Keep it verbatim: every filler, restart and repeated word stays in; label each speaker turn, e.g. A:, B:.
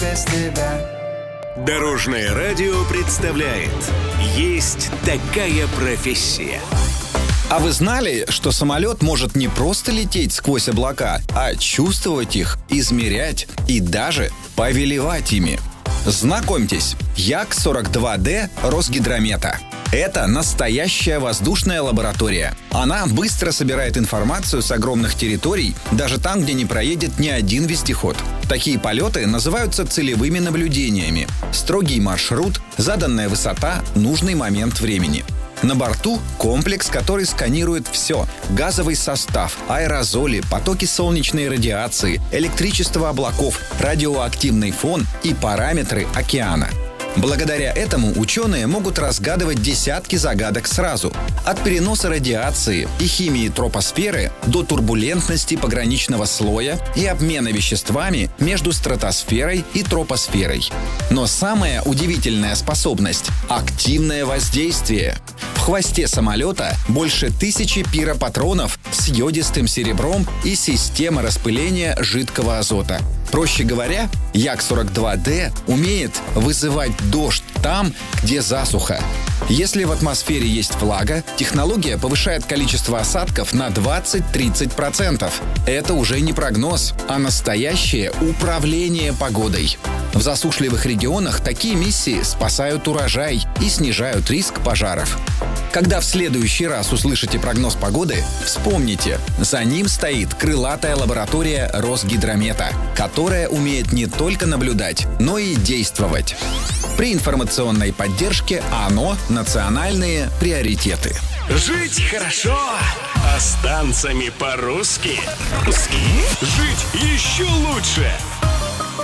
A: без тебя.
B: Дорожное радио представляет «Есть такая профессия».
C: А вы знали, что самолет может не просто лететь сквозь облака, а чувствовать их, измерять и даже повелевать ими? Знакомьтесь, Як сорок два дэ Росгидромета. Это настоящая воздушная лаборатория. Она быстро собирает информацию с огромных территорий, даже там, где не проедет ни один вездеход. Такие полеты называются целевыми наблюдениями. Строгий маршрут, заданная высота, нужный момент времени. На борту комплекс, который сканирует все: газовый состав, аэрозоли, потоки солнечной радиации, электричество облаков, радиоактивный фон и параметры океана. Благодаря этому ученые могут разгадывать десятки загадок сразу. От переноса радиации и химии тропосферы до турбулентности пограничного слоя и обмена веществами между стратосферой и тропосферой. Но самая удивительная способность — активное воздействие. В хвосте самолета больше тысячи пиропатронов с йодистым серебром и система распыления жидкого азота. Проще говоря, Як сорок два дэ умеет вызывать дождь там, где засуха. Если в атмосфере есть влага, технология повышает количество осадков на двадцать-тридцать процентов. Это уже не прогноз, а настоящее управление погодой. В засушливых регионах такие миссии спасают урожай и снижают риск пожаров. Когда в следующий раз услышите прогноз погоды, вспомните, за ним стоит крылатая лаборатория Росгидромета, которая умеет не только наблюдать, но и действовать. При информационной поддержке ОНО «Национальные приоритеты».
B: Жить хорошо, а с танцами по-русски. Жить еще лучше.